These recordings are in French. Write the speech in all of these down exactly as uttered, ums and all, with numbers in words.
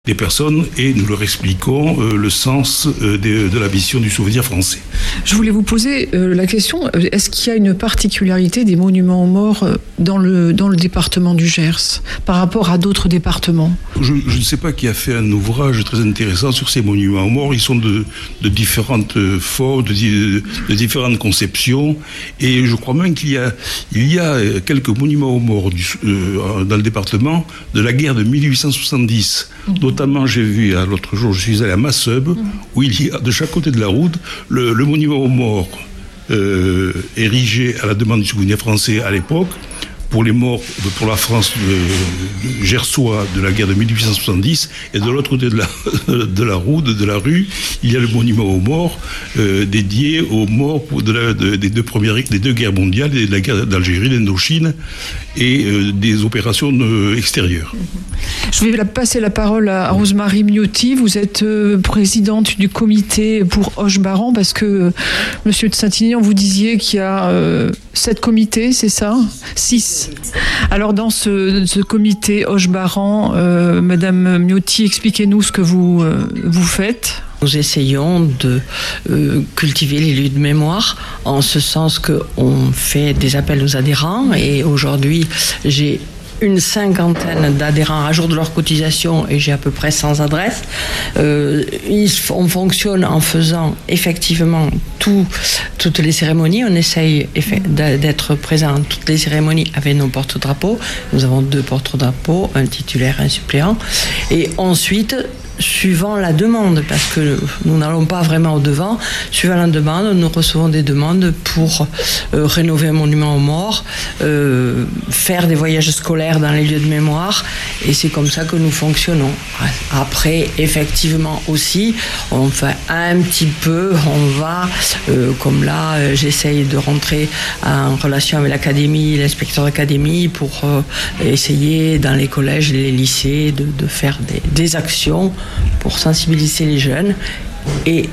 des personnes et nous leur expliquons euh, le sens euh, de, de la mission du souvenir français. Je voulais vous poser euh, la question, est-ce qu'il y a une particularité des monuments aux morts dans le, dans le département du Gers par rapport à d'autres départements ? je, je ne sais pas qui a fait un ouvrage très intéressant sur ces monuments aux morts. Ils sont de, de différentes formes, de, de différentes conceptions et je crois même qu'il y a, il y a quelques monuments aux morts du, euh, dans le département de la guerre de mille huit cent soixante-dix. Mmh. Notamment, j'ai vu, l'autre jour, je suis allé à Masseube, mmh. où il y a de chaque côté de la route le, le monument aux morts euh, érigé à la demande du souvenir français à l'époque, pour les morts, pour la France de, de gersois de la guerre de mille huit cent soixante-dix, et de l'autre côté de la, de la route, de la rue, il y a le monument aux morts euh, dédié aux morts de la, de, des, deux premières, des deux guerres mondiales, de la guerre d'Algérie, d'Indochine, et euh, des opérations euh, extérieures. Je vais passer la parole à Rose-Marie Miotti. Vous êtes euh, présidente du comité pour Hoche-Baran, parce que, euh, monsieur de Saint-Aignan, vous disiez qu'il y a euh, sept comités, c'est ça ? Six. Alors dans ce, ce comité Hoche-Baran, euh, Madame Miotti, expliquez-nous ce que vous, euh, vous faites. Nous essayons de euh, cultiver les lieux de mémoire, en ce sens qu'on fait des appels aux adhérents, et aujourd'hui j'ai une cinquantaine d'adhérents à jour de leur cotisation et j'ai à peu près cent adresses. Euh, on fonctionne en faisant effectivement tout, toutes les cérémonies. On essaye d'être présent à toutes les cérémonies avec nos porte-drapeaux. Nous avons deux porte-drapeaux, un titulaire et un suppléant. Et ensuite, suivant la demande, parce que nous n'allons pas vraiment au devant, suivant la demande, nous recevons des demandes pour euh, rénover un monument aux morts, euh, faire des voyages scolaires dans les lieux de mémoire, et c'est comme ça que nous fonctionnons. Après, effectivement aussi, on fait un petit peu, on va, euh, comme là, euh, j'essaye de rentrer en relation avec l'académie, l'inspecteur d'académie, pour euh, essayer dans les collèges et les lycées de, de faire des, des actions pour sensibiliser les jeunes. Et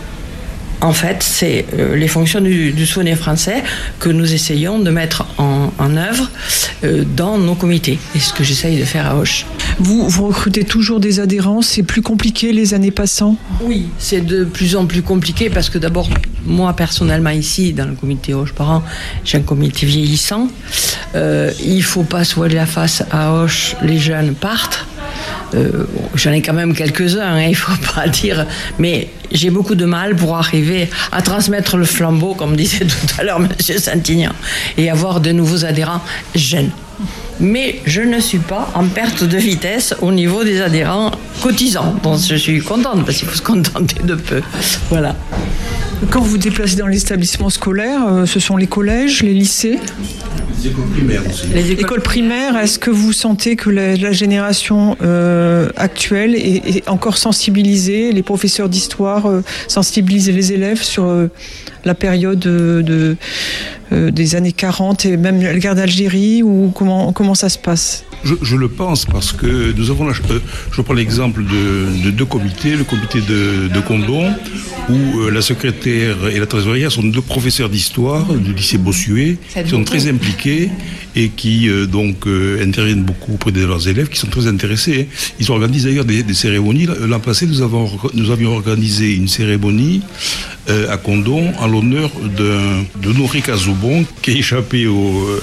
en fait, c'est euh, les fonctions du, du souvenir français que nous essayons de mettre en, en œuvre euh, dans nos comités. Et ce que j'essaye de faire à Auch. Vous, vous recrutez toujours des adhérents, c'est plus compliqué les années passant ? Oui, c'est de plus en plus compliqué parce que d'abord, moi personnellement ici, dans le comité Auch-Baran, j'ai un comité vieillissant. Euh, il ne faut pas se voiler la face à Auch, les jeunes partent. Euh, j'en ai quand même quelques-uns, hein, il ne faut pas dire, mais j'ai beaucoup de mal pour arriver à transmettre le flambeau, comme disait tout à l'heure monsieur Saint-Aignan, et avoir de nouveaux adhérents jeunes. Mais je ne suis pas en perte de vitesse au niveau des adhérents cotisants, donc je suis contente, parce qu'il faut se contenter de peu. Voilà. Quand vous vous déplacez dans l'établissement scolaire, ce sont les collèges, les lycées ? Les écoles primaires aussi. Les écoles, écoles primaires, est-ce que vous sentez que la, la génération euh, actuelle est, est encore sensibilisée, les professeurs d'histoire euh, sensibilisent les élèves sur euh, la période de, de, euh, des années quarante et même la guerre d'Algérie, ou comment, comment ça se passe ? Je, je le pense parce que nous avons, la, euh, je prends l'exemple de, de deux comités, le comité de, de Condom, où euh, la secrétaire et la trésorière sont deux professeurs d'histoire du lycée Bossuet, qui sont très impliqués et qui euh, donc euh, interviennent beaucoup auprès de leurs élèves, qui sont très intéressés. Ils organisent d'ailleurs des, des cérémonies. L'an passé, nous, avons, nous avions organisé une cérémonie euh, à Condom en l'honneur d'Honoré Casaubon, qui a échappé au,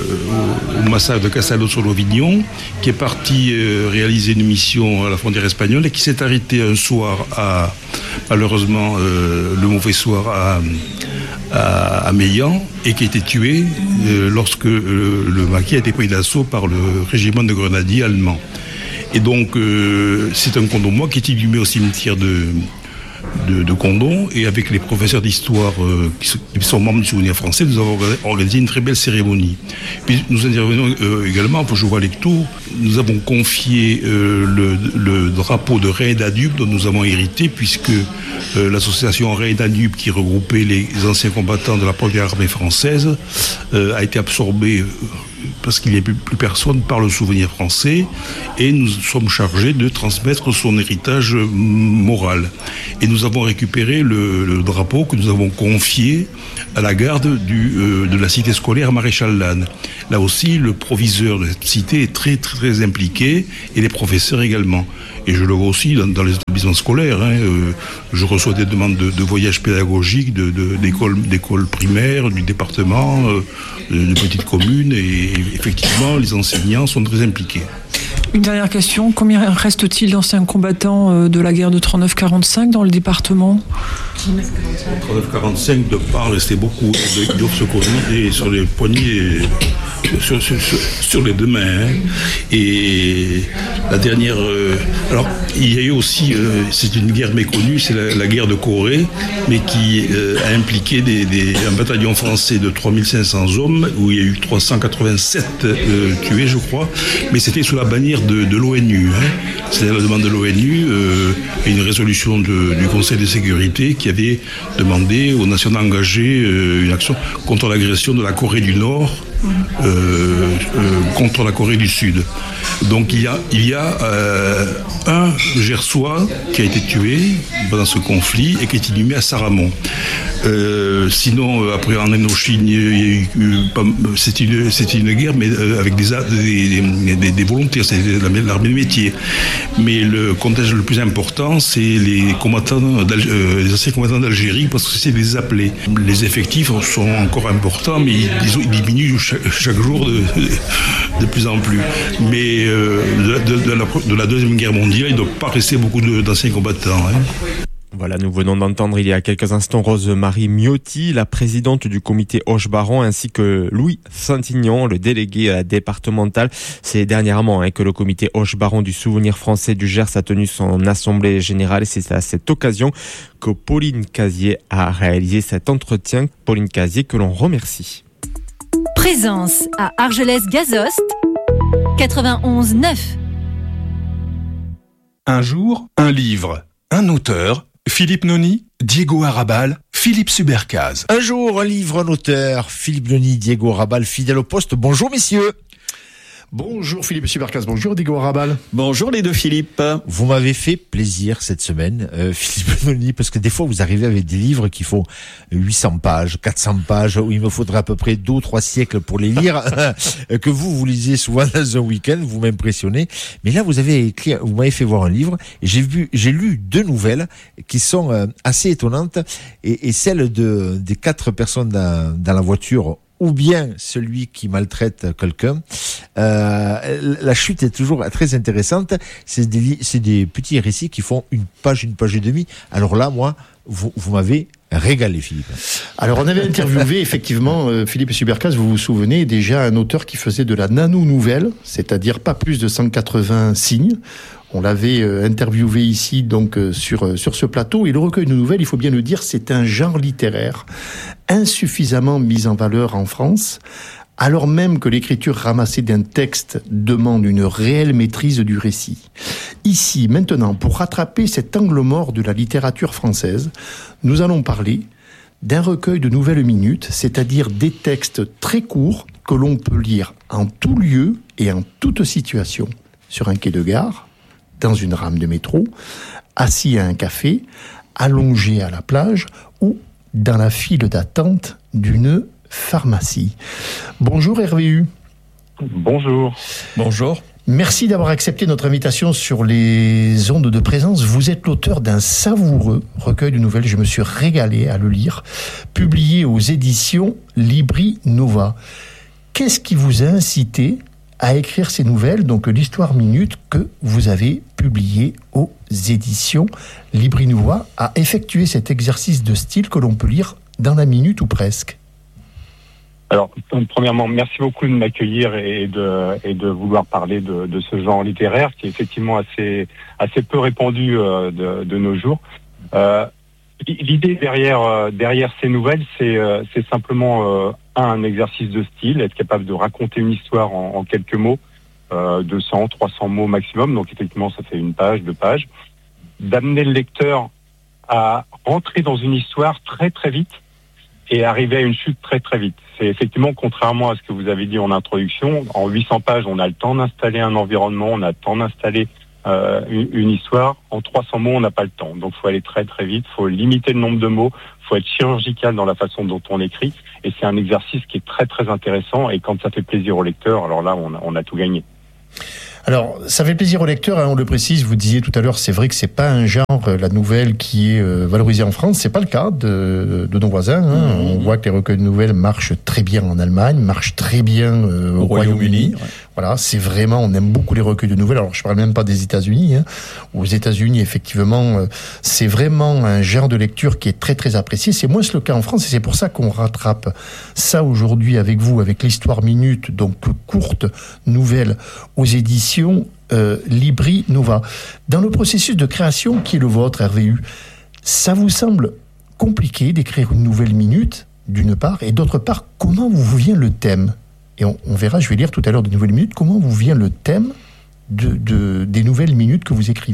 au, au massacre de Castelao-sur-Lovignon, qui est parti euh, réaliser une mission à la frontière espagnole et qui s'est arrêté un soir à, malheureusement, euh, le mauvais soir à, à, à Meillan, et qui a été tué euh, lorsque euh, le maquis a été pris d'assaut par le régiment de grenadiers allemand. Et donc, euh, c'est un Condomois qui est inhumé au cimetière de... De, de Condom, et avec les professeurs d'histoire euh, qui, sont, qui sont membres du souvenir français, nous avons organisé une très belle cérémonie. Puis nous intervenons euh, également pour jouer à Lectour. Nous avons confié euh, le, le drapeau de Rennes-Danube dont nous avons hérité, puisque euh, l'association Rennes-Danube, qui regroupait les anciens combattants de la première armée française, euh, a été absorbée euh, parce qu'il n'y a plus, plus personne par le souvenir français, et nous sommes chargés de transmettre son héritage moral. Et nous avons récupéré le, le drapeau que nous avons confié à la garde du, euh, de la cité scolaire Maréchal Lannes. Là aussi, le proviseur de cette cité est très, très, très impliqué, et les professeurs également. Et je le vois aussi dans, dans les établissements scolaires. Hein. Euh, je reçois des demandes de, de voyages pédagogiques, de, de, d'écoles, d'écoles primaires, du département, euh, de, de petites communes. Et effectivement, les enseignants sont très impliqués. Une dernière question. Combien reste-t-il d'anciens combattants de la guerre de trente-neuf quarante-cinq dans le département ? trente-neuf quarante-cinq, de part, restait beaucoup. Ils doivent se compter sur les poignets, sur, sur, sur, sur les deux mains. Hein. Et la dernière... Euh, alors, il y a eu aussi... Euh, c'est une guerre méconnue, c'est la, la guerre de Corée, mais qui euh, a impliqué des, des, un bataillon français de trois mille cinq cents hommes, où il y a eu trois cent quatre-vingt-sept euh, tués, je crois. Mais c'était sous la bannière de, de l'ONU. Hein. C'était la demande de l'ONU euh, et une résolution de, du Conseil de sécurité qui avait demandé aux nations d'engager euh, une action contre l'agression de la Corée du Nord euh, euh, contre la Corée du Sud. Donc il y a, il y a euh, un Gersois qui a été tué pendant ce conflit et qui est inhumé à Saramon. Euh, sinon, après en Indochine, il y a eu, c'est une, c'est une guerre, mais avec des, des, des, des volontaires, c'est l'armée de métier. Mais le contingent le plus important, c'est les combattants, euh, les anciens combattants d'Algérie, parce que c'est des appelés. Les effectifs sont encore importants, mais ils, ils diminuent chaque, chaque jour de, de plus en plus. Mais euh, de, de, de, la, de la Deuxième Guerre mondiale, il ne doit pas rester beaucoup de, d'anciens combattants. Hein. Voilà, nous venons d'entendre il y a quelques instants Rose-Marie Miotti, la présidente du comité Hoche-Baron, ainsi que Louis Saint-Ignan, le délégué départemental. C'est dernièrement hein, que le comité Hoche-Baron du souvenir français du Gers a tenu son assemblée générale. Et c'est à cette occasion que Pauline Casier a réalisé cet entretien. Pauline Casier que l'on remercie. Présence à Argelès-Gazost, quatre-vingt-onze neuf. Un jour, un livre, un auteur... Philippe Noni, Diego Arrabal, Philippe Subercaz. Un jour, un livre, un auteur, Philippe Noni, Diego Arrabal, fidèle au poste. Bonjour messieurs. Bonjour Philippe Subercaz, bonjour Diego Arrabal. Bonjour les deux Philippe. Vous m'avez fait plaisir cette semaine, euh, Philippe Noni, parce que des fois vous arrivez avec des livres qui font huit cents pages, quatre cents pages, où il me faudrait à peu près deux ou trois siècles pour les lire, que vous, vous lisez souvent dans un week-end, vous m'impressionnez. Mais là, vous avez écrit, vous m'avez fait voir un livre, et j'ai vu, j'ai lu deux nouvelles qui sont euh, assez étonnantes, et, et celle de, des quatre personnes dans, dans la voiture, ou bien celui qui maltraite quelqu'un. Euh, la chute est toujours très intéressante. C'est des, c'est des petits récits qui font une page, une page et demie. Alors là, moi, vous, vous m'avez régalé, Philippe. Alors, on avait interviewé, effectivement, euh, Philippe Subercaz, vous vous souvenez, déjà un auteur qui faisait de la nano-nouvelle, c'est-à-dire pas plus de cent quatre-vingts signes. On l'avait euh, interviewé ici, donc, euh, sur, euh, sur ce plateau. Et le recueil de nouvelles, il faut bien le dire, c'est un genre littéraire insuffisamment mis en valeur en France, alors même que l'écriture ramassée d'un texte demande une réelle maîtrise du récit. Ici, maintenant, pour rattraper cet angle mort de la littérature française, nous allons parler d'un recueil de nouvelles minutes, c'est-à-dire des textes très courts que l'on peut lire en tout lieu et en toute situation, sur un quai de gare, dans une rame de métro, assis à un café, allongé à la plage ou dans la file d'attente d'une pharmacie. Bonjour Hervé Hu. Bonjour. Bonjour. Merci d'avoir accepté notre invitation sur les ondes de présence. Vous êtes l'auteur d'un savoureux recueil de nouvelles, je me suis régalé à le lire, publié aux éditions Libri Nova. Qu'est-ce qui vous a incité à écrire ces nouvelles, donc l'histoire minute que vous avez publiée aux éditions Libri Nova, à effectuer cet exercice de style que l'on peut lire dans la minute ou presque? Alors, premièrement, merci beaucoup de m'accueillir et de, et de vouloir parler de, de ce genre littéraire qui est effectivement assez, assez peu répandu euh, de, de nos jours. Euh, l'idée derrière, euh, derrière ces nouvelles, c'est, euh, c'est simplement euh, un, un exercice de style, être capable de raconter une histoire en, en quelques mots, euh, deux cents, trois cents mots maximum, donc effectivement ça fait une page, deux pages, d'amener le lecteur à rentrer dans une histoire très très vite, et arriver à une chute très très vite. C'est effectivement, contrairement à ce que vous avez dit en introduction, en huit cents pages, on a le temps d'installer un environnement, on a le temps d'installer euh, une, une histoire. En trois cents mots, on n'a pas le temps. Donc, il faut aller très très vite, il faut limiter le nombre de mots, il faut être chirurgical dans la façon dont on écrit. Et c'est un exercice qui est très très intéressant. Et quand ça fait plaisir au lecteur, alors là, on a, on a tout gagné. Alors, ça fait plaisir au lecteur, hein, on le précise, vous disiez tout à l'heure, c'est vrai que c'est pas un genre, la nouvelle, qui est euh, valorisée en France, c'est pas le cas de, de nos voisins. Hein. Mmh. On voit que les recueils de nouvelles marchent très bien en Allemagne, marchent très bien euh, au, au Royaume-Uni. Royaume-Uni. Ouais. Voilà, c'est vraiment, on aime beaucoup les recueils de nouvelles. Alors, je parle même pas des États-Unis. Hein. Aux États-Unis, effectivement, euh, c'est vraiment un genre de lecture qui est très très apprécié. C'est moins le cas en France, et c'est pour ça qu'on rattrape ça aujourd'hui avec vous, avec l'Histoire Minute, donc courte nouvelle aux éditions euh, Libri Nova. Dans le processus de création qui est le vôtre, R V U, ça vous semble compliqué d'écrire une nouvelle minute, d'une part, et d'autre part, comment vous vient le thème ? Et on, on verra, je vais lire tout à l'heure de nouvelles minutes, comment vous vient le thème de, de, des nouvelles minutes que vous écrivez ?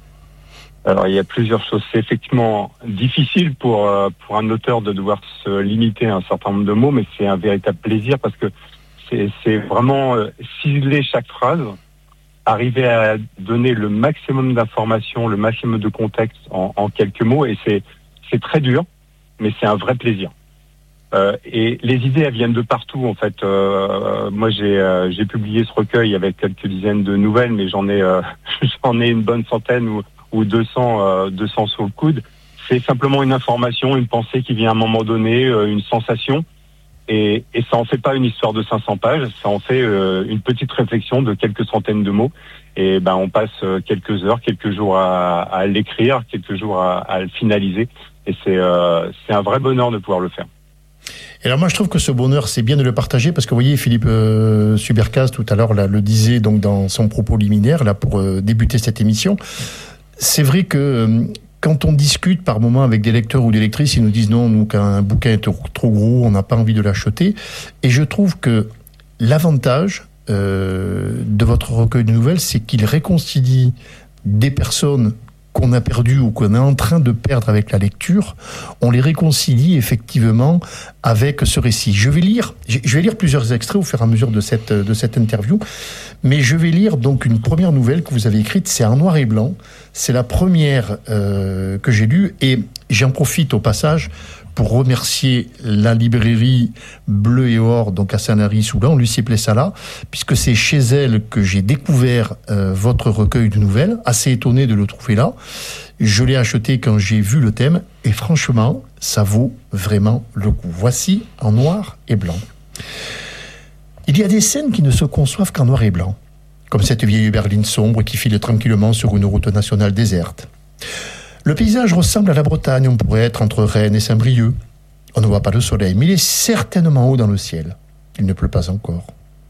Alors, il y a plusieurs choses. C'est effectivement difficile pour, euh, pour un auteur de devoir se limiter à un certain nombre de mots, mais c'est un véritable plaisir parce que c'est, c'est vraiment euh, ciseler chaque phrase, arriver à donner le maximum d'informations, le maximum de contexte en, en quelques mots, et c'est, c'est très dur, mais c'est un vrai plaisir. Euh, et les idées, elles viennent de partout, en fait. Euh, moi, j'ai, euh, j'ai publié ce recueil avec quelques dizaines de nouvelles, mais j'en ai, euh, j'en ai une bonne centaine ou, ou deux cents, euh, deux cents sous le coude. C'est simplement une information, une pensée qui vient à un moment donné, euh, une sensation. Et, et ça en fait pas une histoire de cinq cents pages, ça en fait euh, une petite réflexion de quelques centaines de mots. Et ben, on passe quelques heures, quelques jours à, à l'écrire, quelques jours à, à le finaliser. Et c'est, euh, c'est un vrai bonheur de pouvoir le faire. Et alors moi je trouve que ce bonheur c'est bien de le partager parce que vous voyez Philippe euh, Subercaz tout à l'heure là, le disait donc dans son propos liminaire là pour euh, débuter cette émission. C'est vrai que euh, quand on discute par moment avec des lecteurs ou des lectrices, ils nous disent non, nous qu'un bouquin est trop gros, on n'a pas envie de l'acheter. Et je trouve que l'avantage euh, de votre recueil de nouvelles, c'est qu'il réconcilie des personnes qu'on a perdu ou qu'on est en train de perdre avec la lecture, on les réconcilie effectivement avec ce récit. Je vais lire, je vais lire plusieurs extraits au fur et à mesure de cette, de cette interview, mais je vais lire donc une première nouvelle que vous avez écrite, c'est en noir et blanc, c'est la première euh, que j'ai lue, et j'en profite au passage pour remercier la librairie Bleu et Or, donc à Sanary-Soulan, Lucie Plessala, puisque c'est chez elle que j'ai découvert euh, votre recueil de nouvelles, assez étonné de le trouver là. Je l'ai acheté quand j'ai vu le thème, et franchement, ça vaut vraiment le coup. Voici en noir et blanc. Il y a des scènes qui ne se conçoivent qu'en noir et blanc, comme cette vieille berline sombre qui file tranquillement sur une route nationale déserte. Le paysage ressemble à la Bretagne, on pourrait être entre Rennes et Saint-Brieuc. On ne voit pas le soleil, mais il est certainement haut dans le ciel. Il ne pleut pas encore.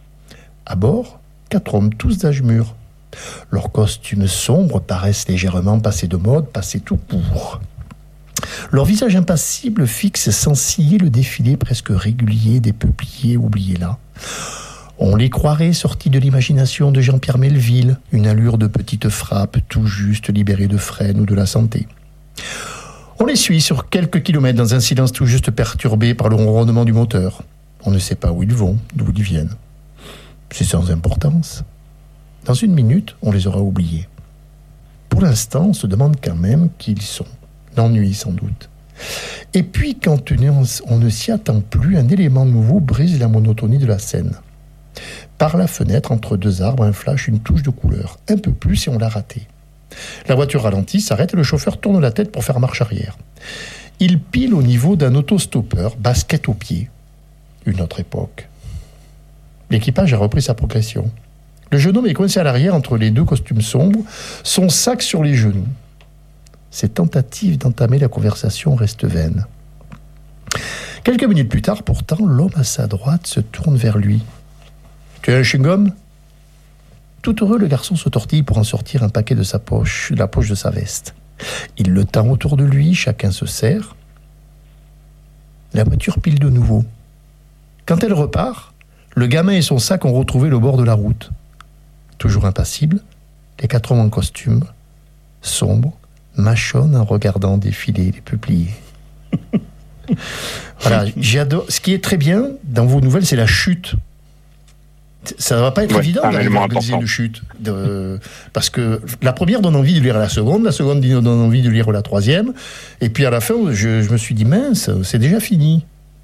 À bord, quatre hommes, tous d'âge mûr. Leurs costumes sombres paraissent légèrement passés de mode, passés tout court. Leur visage impassible fixe sans ciller le défilé presque régulier des peupliers oubliés là. On les croirait sortis de l'imagination de Jean-Pierre Melville, une allure de petite frappe tout juste libérée de frêne ou de la santé. On les suit sur quelques kilomètres dans un silence tout juste perturbé par le ronronnement du moteur. On ne sait pas où ils vont, d'où ils viennent. C'est sans importance. Dans une minute, on les aura oubliés. Pour l'instant, on se demande quand même qui ils sont. L'ennui, sans doute. Et puis, quand on ne s'y attend plus, un élément nouveau brise la monotonie de la scène. Par la fenêtre, entre deux arbres, un flash, une touche de couleur. Un peu plus et on l'a raté. La voiture ralentit, s'arrête et le chauffeur tourne la tête pour faire marche arrière. Il pile au niveau d'un autostoppeur, basket aux pieds. Une autre époque. L'équipage a repris sa progression. Le jeune homme est coincé à l'arrière entre les deux costumes sombres, son sac sur les genoux. Ses tentatives d'entamer la conversation restent vaines. Quelques minutes plus tard, pourtant, l'homme à sa droite se tourne vers lui. « Tu as un chewing-gum » Tout heureux, le garçon se tortille pour en sortir un paquet de sa poche, de la poche de sa veste. Il le tend autour de lui, chacun se serre. La voiture pile de nouveau. Quand elle repart, le gamin et son sac ont retrouvé le bord de la route. Toujours impassibles, les quatre hommes en costume, sombres, mâchonnent en regardant défiler les peupliers. Voilà, j'adore. Ce qui est très bien dans vos nouvelles, c'est la chute. Ça ne va pas être ouais, évident d'arriver à organiser une chute. De, parce que la première donne envie de lire la seconde, la seconde donne envie de lire la troisième, et puis à la fin, je, je me suis dit, mince, c'est déjà fini.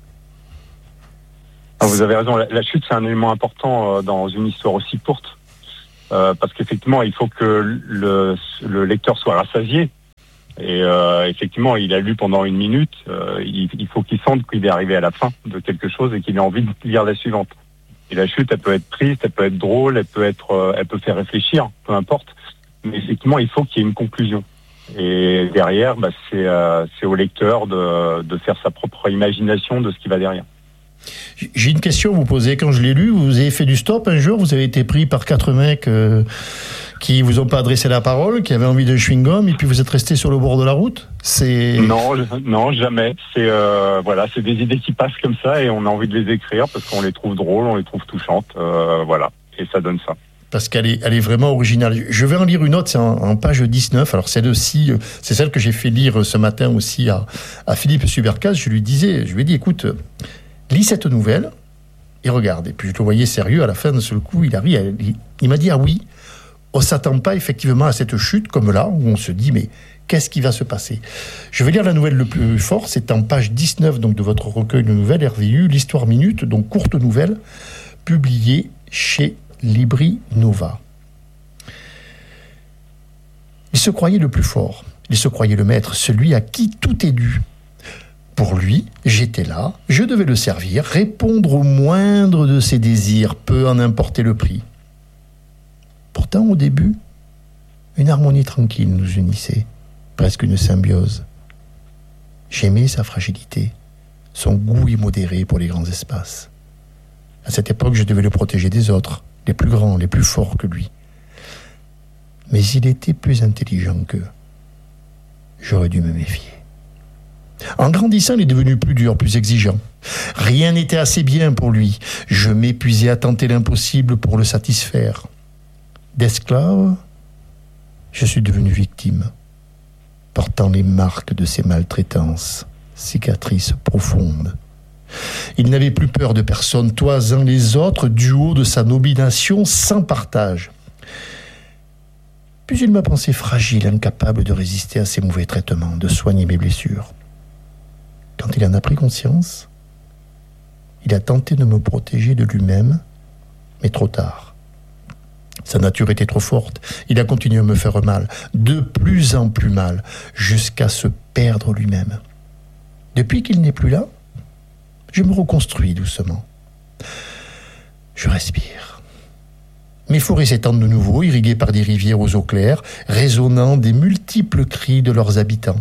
Ah, vous avez raison, la, la chute, c'est un élément important euh, dans une histoire aussi courte, euh, parce qu'effectivement, il faut que le, le lecteur soit rassasié. Et euh, effectivement, il a lu pendant une minute, euh, il, il faut qu'il sente qu'il est arrivé à la fin de quelque chose et qu'il ait envie de lire la suivante. Et la chute, elle peut être triste, elle peut être drôle, elle peut être, euh, elle peut faire réfléchir, peu importe. Mais effectivement, il faut qu'il y ait une conclusion. Et derrière, bah, c'est, euh, c'est au lecteur de, de faire sa propre imagination de ce qui va derrière. J'ai une question à vous poser. Quand je l'ai lu, vous avez fait du stop un jour, vous avez été pris par quatre mecs euh, qui vous ont pas adressé la parole, qui avaient envie de chewing-gum, et puis vous êtes resté sur le bord de la route. C'est non, je, non, jamais. C'est euh, voilà, c'est des idées qui passent comme ça, et on a envie de les écrire parce qu'on les trouve drôles, on les trouve touchantes, euh, voilà, et ça donne ça. Parce qu'elle est, elle est vraiment originale. Je vais en lire une autre, c'est en, en page dix-neuf. Alors celle-ci, c'est celle que j'ai fait lire ce matin aussi à, à Philippe Subercaz. Je lui disais, je lui ai dit, écoute, lis cette nouvelle et regarde. Et puis je le voyais sérieux, à la fin, d'un seul coup, il a ri. Il, il m'a dit, ah oui, on ne s'attend pas effectivement à cette chute comme là, où on se dit, mais qu'est-ce qui va se passer ? Je vais lire la nouvelle le plus fort, c'est en page dix-neuf donc, de votre recueil de nouvelles, R V U, l'Histoire Minute, donc courte nouvelle, publiée chez Libri Nova. Il se croyait le plus fort, il se croyait le maître, celui à qui tout est dû. Pour lui, j'étais là, je devais le servir, répondre au moindre de ses désirs, peu en importait le prix. Pourtant, au début, une harmonie tranquille nous unissait, presque une symbiose. J'aimais sa fragilité, son goût immodéré pour les grands espaces. À cette époque, je devais le protéger des autres, les plus grands, les plus forts que lui. Mais il était plus intelligent qu'eux. J'aurais dû me méfier. En grandissant, il est devenu plus dur, plus exigeant. Rien n'était assez bien pour lui. Je m'épuisais à tenter l'impossible pour le satisfaire. D'esclave, je suis devenu victime, portant les marques de ses maltraitances, cicatrices profondes. Il n'avait plus peur de personne, toisant les autres du haut de sa nomination sans partage. Puis il m'a pensé fragile, incapable de résister à ses mauvais traitements, de soigner mes blessures. Quand il en a pris conscience, il a tenté de me protéger de lui-même, mais trop tard. Sa nature était trop forte. Il a continué à me faire mal, de plus en plus mal, jusqu'à se perdre lui-même. Depuis qu'il n'est plus là, je me reconstruis doucement. Je respire. Mes forêts s'étendent de nouveau, irriguées par des rivières aux eaux claires, résonnant des multiples cris de leurs habitants.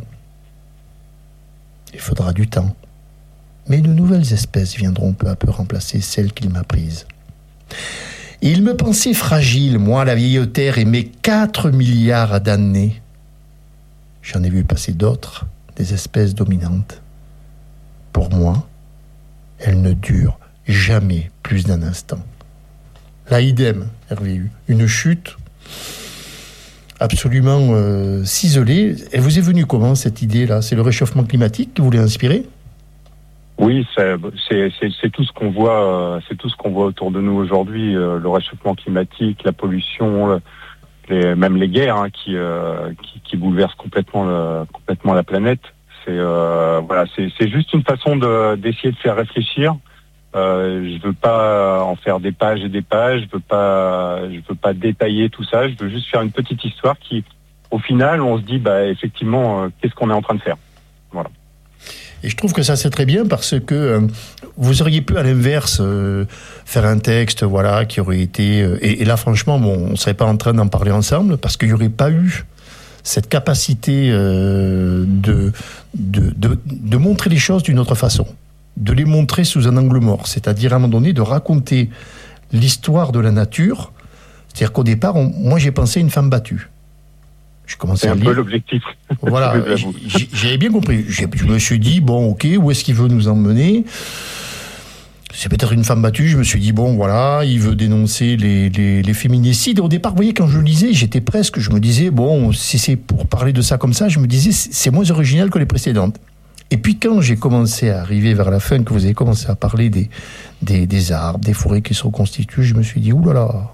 Il faudra du temps, mais de nouvelles espèces viendront peu à peu remplacer celles qu'il m'a prises. Et il me pensait fragile, moi, la vieille terre et mes quatre milliards d'années. J'en ai vu passer d'autres, des espèces dominantes. Pour moi, elles ne durent jamais plus d'un instant. Là, idem, R V U, une chute absolument euh, ciselée. Elle vous est venue comment, cette idée-là ? C'est le réchauffement climatique qui vous l'a inspiré ? Oui, c'est, c'est, c'est, c'est tout ce qu'on voit, c'est tout ce qu'on voit autour de nous aujourd'hui, euh, le réchauffement climatique, la pollution, les, même les guerres hein, qui, euh, qui qui bouleversent complètement le, complètement la planète. C'est euh, voilà, c'est, c'est juste une façon de, d'essayer de faire réfléchir. Euh, je veux pas en faire des pages et des pages. Je veux pas, je veux pas détailler tout ça. Je veux juste faire une petite histoire qui, au final, on se dit, bah effectivement, euh, qu'est-ce qu'on est en train de faire. Voilà. Et je trouve que ça c'est très bien parce que euh, vous auriez pu à l'inverse euh, faire un texte voilà qui aurait été euh, et, et là franchement bon on serait pas en train d'en parler ensemble parce qu'il y aurait pas eu cette capacité euh, de, de de de montrer les choses d'une autre façon, de les montrer sous un angle mort, c'est-à-dire à un moment donné de raconter l'histoire de la nature. C'est-à-dire qu'au départ on, moi j'ai pensé à une femme battue. Je commençais C'est à un lire. peu l'objectif. Voilà, j'avais bien compris. Je me suis dit, bon, ok, où est-ce qu'il veut nous emmener ? C'est peut-être une femme battue. Je me suis dit, bon, voilà, il veut dénoncer les, les, les féminicides. Au départ, vous voyez, quand je lisais, j'étais presque, je me disais, bon, si c'est pour parler de ça comme ça, je me disais, c'est moins original que les précédentes. Et puis quand j'ai commencé à arriver vers la fin, que vous avez commencé à parler des, des, des arbres, des forêts qui se reconstituent, je me suis dit, oulala,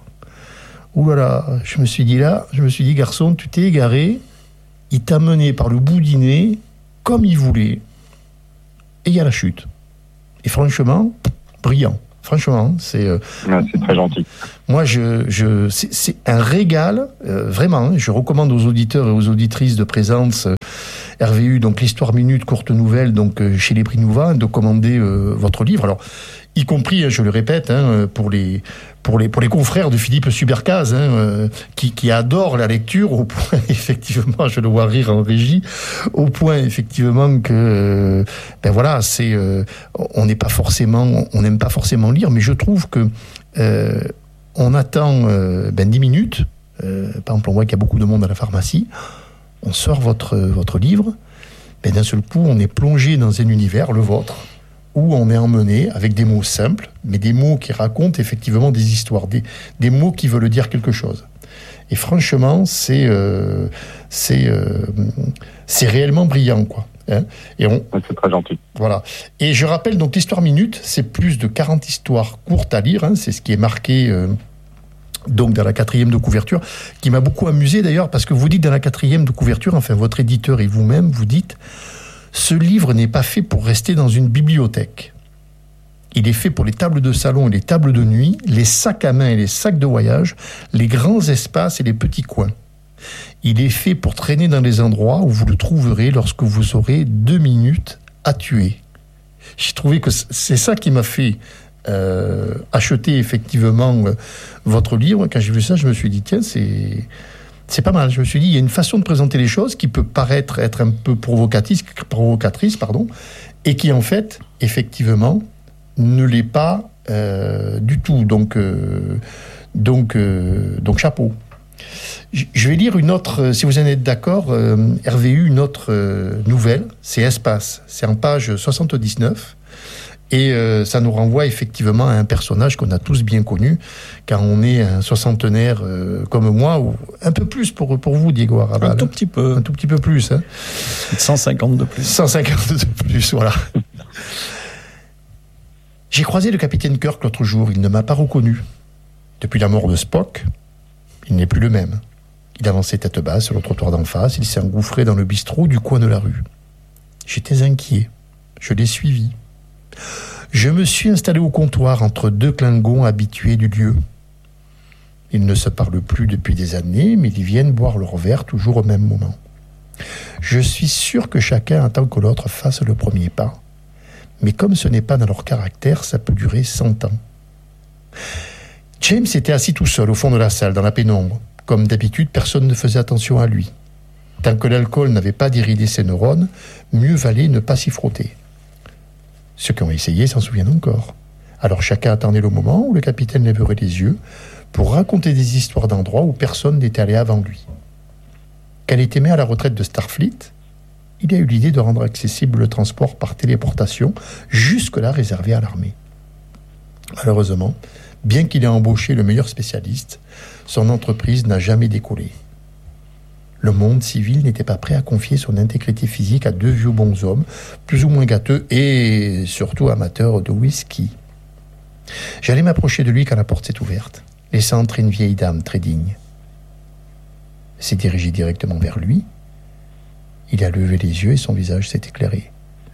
oulala, je me suis dit là, je me suis dit, garçon, tu t'es égaré, il t'a mené par le bout du nez, comme il voulait, et il y a la chute. Et franchement, brillant. Franchement, c'est... Euh, ouais, c'est très gentil. Moi, je, je, c'est, c'est un régal, euh, vraiment. Je recommande aux auditeurs et aux auditrices de Présence euh, R V U, donc l'Histoire Minute, courte nouvelle, donc euh, chez les Prix Nouva, de commander euh, votre livre. Alors, y compris, hein, je le répète, hein, pour les pour les pour les confrères de Philippe Subercaz, hein, euh, qui qui adorent la lecture au point, effectivement, je le vois rire en régie, au point effectivement que euh, ben voilà, c'est euh, on n'est pas forcément, on n'aime pas forcément lire, mais je trouve que euh, on attend euh, ben dix minutes. Euh, par exemple, on voit qu'il y a beaucoup de monde à la pharmacie. On sort votre votre livre, ben d'un seul coup, on est plongé dans un univers, le vôtre, où on est emmené avec des mots simples, mais des mots qui racontent effectivement des histoires, des, des mots qui veulent dire quelque chose. Et franchement, c'est, euh, c'est, euh, c'est réellement brillant, quoi. Hein. Et on, c'est très gentil. Voilà. Et je rappelle, donc, l'Histoire Minute, c'est plus de quarante histoires courtes à lire, hein, c'est ce qui est marqué... Euh, donc dans la quatrième de couverture, qui m'a beaucoup amusé d'ailleurs, parce que vous dites dans la quatrième de couverture, enfin votre éditeur et vous-même, vous dites... Ce livre n'est pas fait pour rester dans une bibliothèque. Il est fait pour les tables de salon et les tables de nuit, les sacs à main et les sacs de voyage, les grands espaces et les petits coins. Il est fait pour traîner dans les endroits où vous le trouverez lorsque vous aurez deux minutes à tuer. J'ai trouvé que c'est ça qui m'a fait euh, acheter effectivement euh, votre livre. Quand j'ai vu ça, je me suis dit, tiens, c'est... C'est pas mal. Je me suis dit, il y a une façon de présenter les choses qui peut paraître être un peu provocatrice, provocatrice pardon, et qui, en fait, effectivement, ne l'est pas euh, du tout. Donc, euh, donc, euh, donc, chapeau. Je vais lire une autre, si vous en êtes d'accord, euh, R V U, une autre euh, nouvelle. C'est Espace. C'est en page soixante-dix-neuf. Et euh, ça nous renvoie effectivement à un personnage qu'on a tous bien connu, car on est un soixantenaire euh, comme moi, ou un peu plus pour, pour vous, Diego Arabal. Un tout petit peu. Un tout petit peu plus. Hein. cent cinquante de plus. cent cinquante de plus, voilà. J'ai croisé le capitaine Kirk l'autre jour, il ne m'a pas reconnu. Depuis la mort de Spock, il n'est plus le même. Il avançait tête basse sur le trottoir d'en face, il s'est engouffré dans le bistrot du coin de la rue. J'étais inquiet, je l'ai suivi. Je me suis installé au comptoir entre deux Klingons habitués du lieu. Ils ne se parlent plus depuis des années, mais ils viennent boire leur verre toujours au même moment. Je suis sûr que chacun attend que l'autre fasse le premier pas. Mais comme ce n'est pas dans leur caractère, ça peut durer cent ans. James était assis tout seul au fond de la salle, dans la pénombre. Comme d'habitude, personne ne faisait attention à lui. Tant que l'alcool n'avait pas déridé ses neurones, mieux valait ne pas s'y frotter. Ceux qui ont essayé s'en souviennent encore. Alors chacun attendait le moment où le capitaine lèverait les yeux pour raconter des histoires d'endroits où personne n'était allé avant lui. Quand il était mis à la retraite de Starfleet, il a eu l'idée de rendre accessible le transport par téléportation, jusque-là réservé à l'armée. Malheureusement, bien qu'il ait embauché le meilleur spécialiste, son entreprise n'a jamais décollé. Le monde civil n'était pas prêt à confier son intégrité physique à deux vieux bonshommes, plus ou moins gâteux et surtout amateurs de whisky. J'allais m'approcher de lui quand la porte s'est ouverte, laissant entrer une vieille dame très digne. Elle s'est dirigée directement vers lui. Il a levé les yeux et son visage s'est éclairé.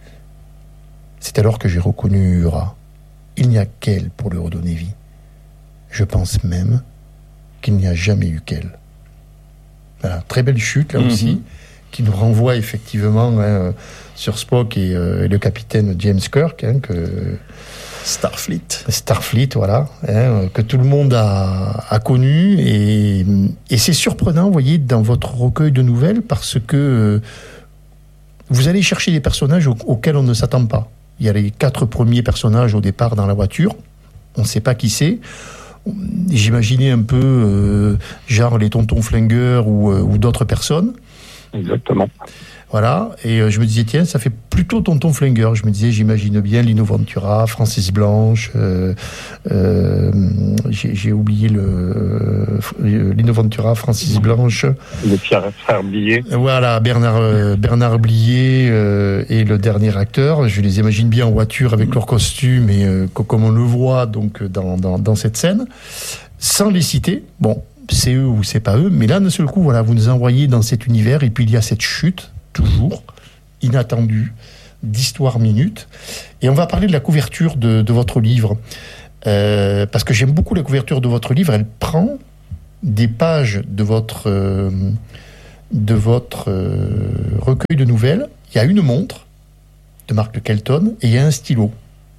C'est alors que j'ai reconnu Uhura. Il n'y a qu'elle pour lui redonner vie. Je pense même qu'il n'y a jamais eu qu'elle. Voilà, très belle chute là mm-hmm. aussi, qui nous renvoie effectivement hein, sur Spock et, euh, et le capitaine James Kirk, hein, que Starfleet, Starfleet, voilà, hein, que tout le monde a, a connu et, et c'est surprenant, vous voyez, dans votre recueil de nouvelles parce que euh, vous allez chercher des personnages au, auxquels on ne s'attend pas. Il y a les quatre premiers personnages au départ dans la voiture, on ne sait pas qui c'est. J'imaginais un peu euh, genre les tontons flingueurs ou, euh, ou d'autres personnes. Exactement. Voilà, et euh, je me disais, tiens, ça fait plutôt Tonton Flingueur. Je me disais, j'imagine bien Lino Ventura, Francis Blanche, euh, euh, j'ai, j'ai oublié le euh, Lino Ventura, Francis Blanche. Les frères Blier. Voilà, Bernard, euh, Bernard Blier euh, et le dernier acteur. Je les imagine bien en voiture avec leur costume et euh, comme on le voit donc dans, dans, dans cette scène. Sans les citer, bon, c'est eux ou c'est pas eux, mais là, d'un seul coup, voilà, vous nous envoyez dans cet univers et puis il y a cette chute, toujours, inattendue, d'Histoire Minute. Et on va parler de la couverture de, de votre livre. Euh, parce que j'aime beaucoup la couverture de votre livre. Elle prend des pages de votre, euh, de votre euh, recueil de nouvelles. Il y a une montre de Marc de Kelton et il y a un stylo.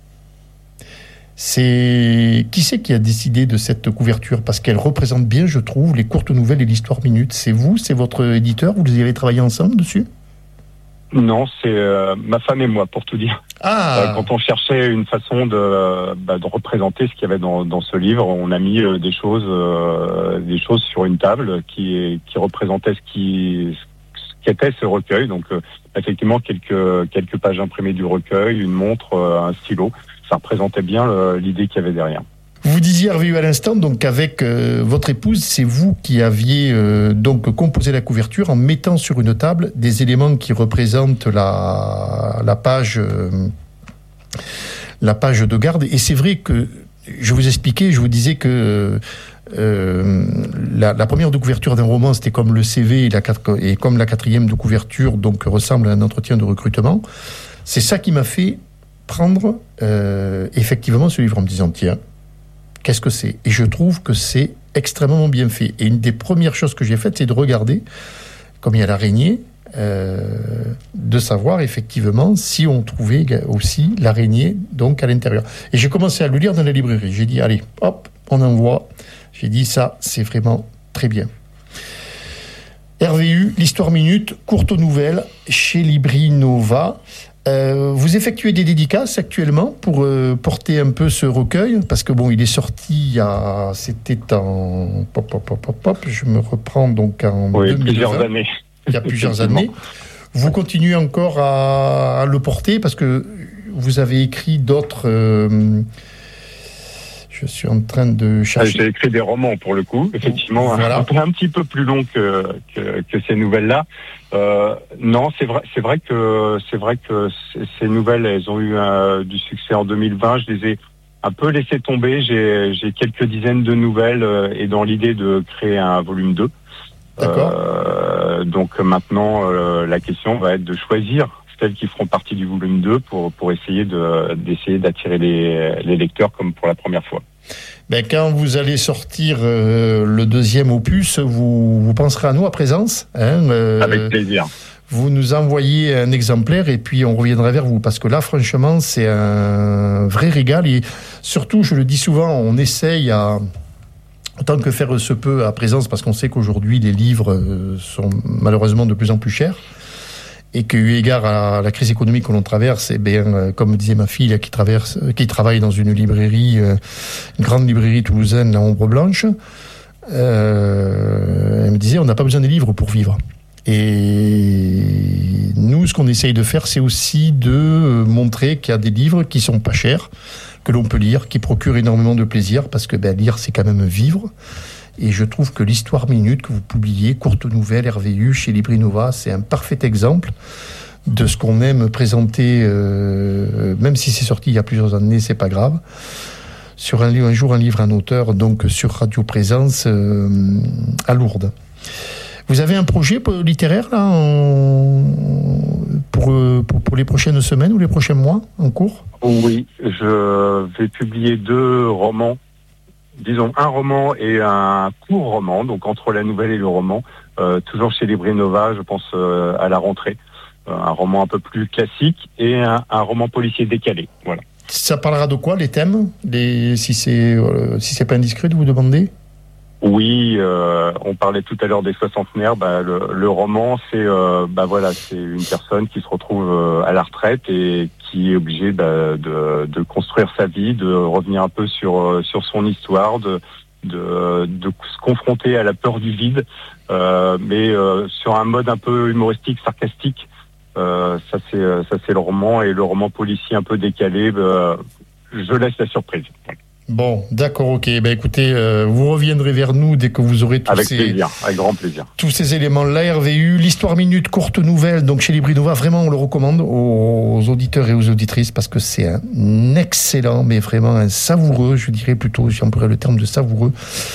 C'est... Qui c'est qui a décidé de cette couverture? Parce qu'elle représente bien, je trouve, les courtes nouvelles et l'Histoire Minute. C'est vous, c'est votre éditeur? Vous y avez travaillé ensemble dessus? Non, c'est euh, ma femme et moi, pour tout dire. Ah. Euh, quand on cherchait une façon de, bah, de représenter ce qu'il y avait dans, dans ce livre, on a mis euh, des choses, euh, des choses sur une table qui, qui représentaient ce qui, ce qu'était ce recueil. Donc, euh, effectivement, quelques, quelques pages imprimées du recueil, une montre, euh, un stylo. Ça représentait bien le, l'idée qu'il y avait derrière. Vous disiez, Hervé, à l'instant, donc avec euh, votre épouse, c'est vous qui aviez euh, donc composé la couverture en mettant sur une table des éléments qui représentent la, la page, euh, la page de garde. Et c'est vrai que je vous expliquais, je vous disais que euh, la, la première de couverture d'un roman, c'était comme le C V et, la, et comme la quatrième de couverture, donc ressemble à un entretien de recrutement. C'est ça qui m'a fait prendre euh, effectivement ce livre en me disant, tiens, qu'est-ce que c'est? Et je trouve que c'est extrêmement bien fait. Et une des premières choses que j'ai faites, c'est de regarder, comme il y a l'araignée, euh, de savoir effectivement si on trouvait aussi l'araignée donc à l'intérieur. Et j'ai commencé à le lire dans la librairie. J'ai dit, allez, hop, on envoie. J'ai dit, ça, c'est vraiment très bien. R V U, l'Histoire Minute, courte nouvelle, chez Libri Nova. Euh, vous effectuez des dédicaces actuellement pour euh, porter un peu ce recueil, parce que bon, il est sorti il y a, c'était en, pop, pop, pop, pop, pop, je me reprends donc en oui, deux mille vingt, plusieurs années. Il y a plusieurs années. Vous continuez encore à, à le porter parce que vous avez écrit d'autres. Euh, je suis en train de chercher. J'ai écrit des romans pour le coup, effectivement, voilà. un, un petit peu plus long que que, que ces nouvelles-là. Euh, non, c'est vrai, c'est vrai que c'est vrai que ces nouvelles, elles ont eu euh, du succès en deux mille vingt. Je les ai un peu laissées tomber. J'ai, j'ai quelques dizaines de nouvelles euh, et dans l'idée de créer un volume deux. D'accord. Euh, donc maintenant, euh, la question va être de choisir celles qui feront partie du volume deux pour pour essayer de d'essayer d'attirer les les lecteurs comme pour la première fois. Ben, quand vous allez sortir euh, le deuxième opus, vous, vous penserez à nous à Présence. Hein, euh, Avec plaisir. Vous nous envoyez un exemplaire et puis on reviendra vers vous. Parce que là, franchement, c'est un vrai régal. Et surtout, je le dis souvent, on essaye à... autant que faire se peut à Présence, parce qu'on sait qu'aujourd'hui, les livres sont malheureusement de plus en plus chers. Et que, eu égard à la crise économique que l'on traverse, eh bien, comme disait ma fille qui, traverse, qui travaille dans une librairie, une grande librairie toulousaine, la Ombre Blanche, euh, elle me disait, on n'a pas besoin des livres pour vivre. Et nous, ce qu'on essaye de faire, c'est aussi de montrer qu'il y a des livres qui sont pas chers, que l'on peut lire, qui procurent énormément de plaisir, parce que ben, lire, c'est quand même vivre. Et je trouve que l'Histoire Minute que vous publiez, courte nouvelle, R V U, chez Libri Nova, c'est un parfait exemple de ce qu'on aime présenter, euh, même si c'est sorti il y a plusieurs années, c'est pas grave. Sur un, un jour, un livre, un auteur, donc sur Radio Présence euh, à Lourdes. Vous avez un projet littéraire là, en, pour, pour, pour les prochaines semaines ou les prochains mois en cours? Oui, je vais publier deux romans. Disons un roman et un court roman, donc entre la nouvelle et le roman, euh, toujours chez Libri Nova, je pense euh, à la rentrée. Euh, un roman un peu plus classique et un, un roman policier décalé. Voilà. Ça parlera de quoi, les thèmes, les, si c'est euh, si c'est pas indiscret de vous demander? Oui, euh, on parlait tout à l'heure des soixantenaires. Bah, le, le roman, c'est euh, bah voilà, c'est une personne qui se retrouve euh, à la retraite et qui est obligée bah, de, de construire sa vie, de revenir un peu sur sur son histoire, de de, de se confronter à la peur du vide, euh, mais euh, sur un mode un peu humoristique, sarcastique. Euh, ça c'est ça c'est le roman, et le roman policier un peu décalé. Euh, je laisse la surprise. Bon, d'accord, ok. Ben écoutez, euh, vous reviendrez vers nous dès que vous aurez tous avec ces plaisir, avec grand plaisir. tous ces éléments. La R V U, l'histoire minute, courte nouvelle, donc chez Librinova, vraiment on le recommande aux auditeurs et aux auditrices parce que c'est un excellent, mais vraiment un savoureux, je dirais plutôt, j'emploierais le terme de savoureux,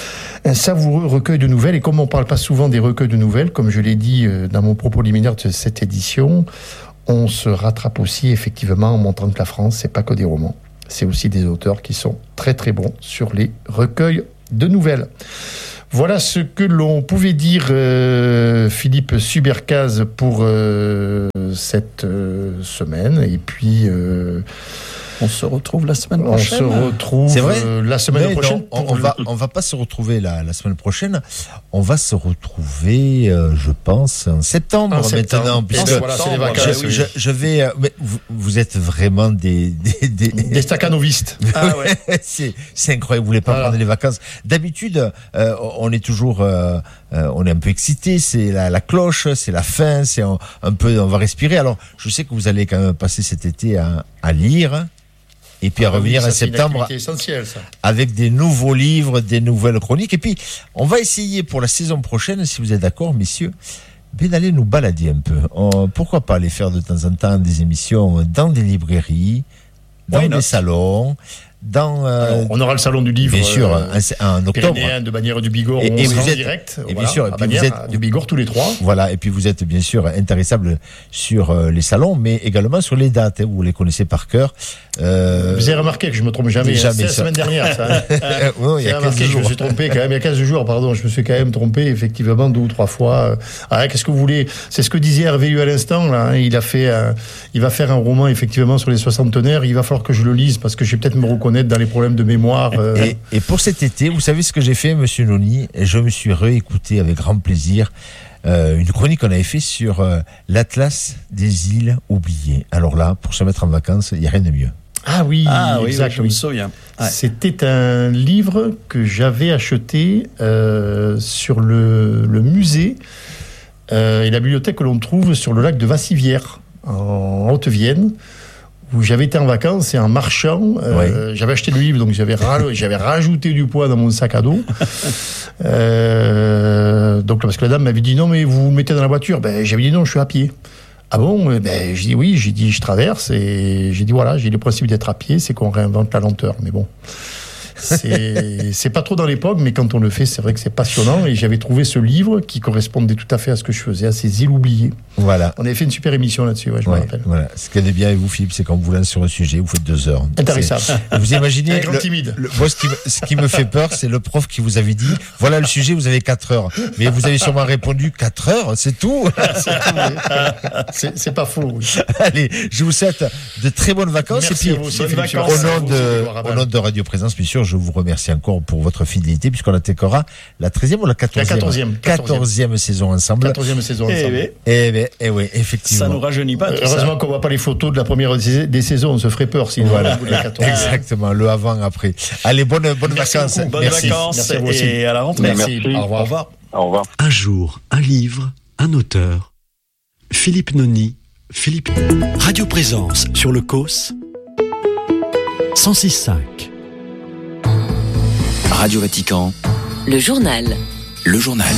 un savoureux recueil de nouvelles. Et comme on parle pas souvent des recueils de nouvelles, comme je l'ai dit dans mon propos liminaire de cette édition, on se rattrape aussi effectivement en montrant que la France, c'est pas que des romans. C'est aussi des auteurs qui sont très très bons sur les recueils de nouvelles. Voilà ce que l'on pouvait dire, euh, Philippe Subercase, pour euh, cette euh, semaine. Et puis... Euh, on se retrouve la semaine prochaine. On se retrouve C'est vrai euh, la semaine Mais prochaine. non, on, on va, on va pas se retrouver la, la semaine prochaine. On va se retrouver, euh, je pense, en septembre, En septembre. maintenant. Puisque Voilà, c'est les vacances, je, oui. je, je vais. euh, mais vous, vous êtes vraiment des des des, Des staccanovistes. Ah ouais. c'est c'est incroyable. Vous voulez pas Voilà. prendre les vacances. D'habitude, euh, on est toujours, euh, euh, on est un peu excité. C'est la, la cloche, c'est la fin, c'est un, un peu, on va respirer. Alors, je sais que vous allez quand même passer cet été à, à lire. Et puis à Ah oui, revenir ça, en c'est une septembre activité essentielle, ça. avec des nouveaux livres, des nouvelles chroniques. Et puis, on va essayer pour la saison prochaine, si vous êtes d'accord, messieurs, ben, d'aller nous balader un peu. On- pourquoi pas aller faire de temps en temps des émissions dans des librairies, dans Why des not? salons, dans... euh, Alors, on aura le salon du livre. bien sûr, euh, en, en octobre. Pyrénéen de Bagnères du Bigorre, Et- on et sera vous en êtes- direct. et bien voilà, sûr, et à puis vous Bagnères, êtes- du Bigorre tous les trois. Voilà, et puis vous êtes bien sûr intéressable sur euh, les salons, mais également sur les dates. Hein, vous les connaissez par cœur. Euh, Vous avez remarqué que je me trompe jamais. Jamais, C'est la ça. semaine dernière, ça. hein. ouais, il y J'ai a remarqué quinze que je me jours. suis trompé quand même. Il y a quinze jours, pardon. Je me suis quand même trompé, effectivement, deux ou trois fois. Ah, qu'est-ce que vous voulez? C'est ce que disait R V U à l'instant, là. hein. Il a fait, un- il va faire un roman, effectivement, sur les soixantenaires. Il va falloir que je le lise parce que je vais peut-être me reconnaître dans les problèmes de mémoire. euh. Et, et pour cet été, vous savez ce que j'ai fait, Monsieur Noni? Et je me suis réécouté avec grand plaisir euh, une chronique qu'on avait fait sur euh, l'Atlas des îles oubliées. Alors là, pour se mettre en vacances, il n'y a rien de mieux. Ah oui, Ah oui, exact. oui, je me oui. souviens. Ouais. C'était un livre que j'avais acheté euh, sur le, le musée euh, et la bibliothèque que l'on trouve sur le lac de Vassivière, en Haute-Vienne, où j'avais été en vacances et en marchant, euh, j'avais acheté le livre, donc j'avais, ra- j'avais rajouté du poids dans mon sac à dos. Euh, donc parce que la dame m'avait dit non, mais vous vous mettez dans la voiture. Ben, j'avais dit non, je suis à pied. Ah bon? Eh ben, j'ai dit oui, j'ai dit je traverse et j'ai dit voilà, j'ai le principe d'être à pied, c'est qu'on réinvente la lenteur. Mais bon, c'est, c'est pas trop dans l'époque, mais quand on le fait, c'est vrai que c'est passionnant. Et j'avais trouvé ce livre qui correspondait tout à fait à ce que je faisais, à ces îles oubliées. Voilà. On avait fait une super émission là-dessus, ouais, je me Ouais, rappelle. voilà. Ce qui est bien avec vous, Philippe, c'est quand vous lance sur un sujet, vous faites deux heures. Intéressant. C'est- Vous imaginez Un grand le- timide. le- moi, ce qui, me, ce qui me fait peur, c'est le prof qui vous avait dit voilà le sujet, vous avez quatre heures. Mais vous avez sûrement répondu quatre heures, c'est tout. C'est, c'est pas faux. Oui. Allez, je vous souhaite de très bonnes vacances. Merci et à puis, vous aussi, bonnes Philippe vacances. au Suarez. nom, Merci à vous aussi, de, Grégoire au Rabal. nom de Radio Présence, bien sûr, je vous remercie encore pour votre fidélité, puisqu'on attaquera la treizième ou la quatorzième quatorzième. quatorzième saison ensemble. quatorzième saison Eh ensemble. oui, Eh bien, eh oui, effectivement. ça nous rajeunit pas. Euh, tout ça. Heureusement qu'on voit pas les photos de la première sais- des saisons, on se ferait peur sinon. Voilà, au bout de la quatorze. exactement, le avant, après. Allez, bonnes, bonnes Merci vacances. beaucoup. Bonnes Merci. vacances Merci à vous aussi. et à la rentrée. Merci. Merci. Au revoir. Au revoir. Au revoir. Un jour, un livre, un auteur. Philippe Noni, Philippe Radio Présence sur le C O S cent six cinq. Radio Vatican, Le journal. le journal.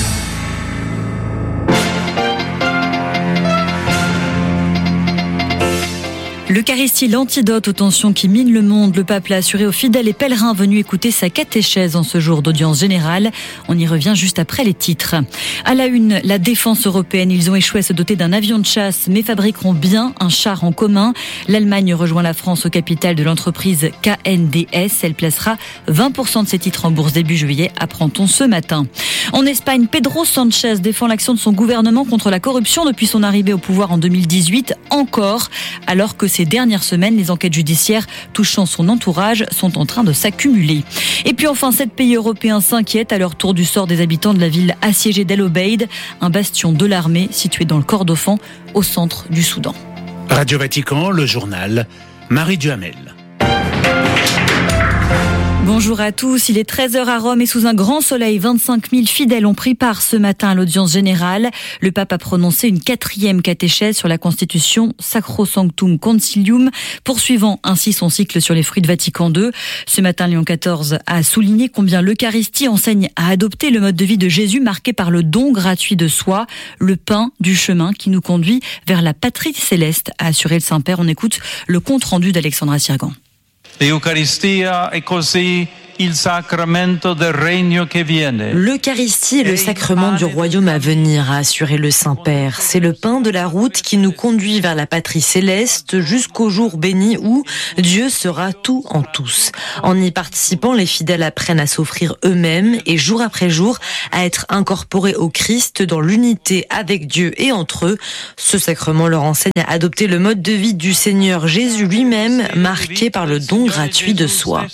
L'Eucharistie, l'antidote aux tensions qui minent le monde. Le pape l'a assuré aux fidèles et pèlerins venus écouter sa catéchèse en ce jour d'audience générale. On y revient juste après les titres. À la une, la défense européenne. Ils ont échoué à se doter d'un avion de chasse, mais fabriqueront bien un char en commun. L'Allemagne rejoint la France au capital de l'entreprise K N D S. Elle placera vingt pour cent de ses titres en bourse début juillet, apprend-on ce matin. En Espagne, Pedro Sánchez défend l'action de son gouvernement contre la corruption depuis son arrivée au pouvoir en deux mille dix-huit, encore, alors que ces dernières semaines, les enquêtes judiciaires touchant son entourage sont en train de s'accumuler. Et puis enfin, sept pays européens s'inquiètent à leur tour du sort des habitants de la ville assiégée d'El Obeid, un bastion de l'armée situé dans le Kordofan, au centre du Soudan. Radio Vatican, le journal, Marie Duhamel. Bonjour à tous, il est treize heures à Rome et sous un grand soleil, vingt-cinq mille fidèles ont pris part ce matin à l'audience générale. Le pape a prononcé une quatrième catéchèse sur la Constitution Sacrosanctum Concilium, poursuivant ainsi son cycle sur les fruits de Vatican deux. Ce matin, Léon quatorze a souligné combien l'Eucharistie enseigne à adopter le mode de vie de Jésus marqué par le don gratuit de soi, le pain du chemin qui nous conduit vers la patrie céleste, a assuré le Saint-Père. On écoute le compte-rendu d'Alexandra Sirgan. L'Eucharistia è così il sacramento del regno che viene. L'Eucharistie est le sacrement du royaume à venir, a assuré le Saint-Père. C'est le pain de la route qui nous conduit vers la patrie céleste jusqu'au jour béni où Dieu sera tout en tous. En y participant, les fidèles apprennent à s'offrir eux-mêmes et jour après jour à être incorporés au Christ dans l'unité avec Dieu et entre eux. Ce sacrement leur enseigne à adopter le mode de vie du Seigneur Jésus lui-même, marqué par le don gratuit de soi.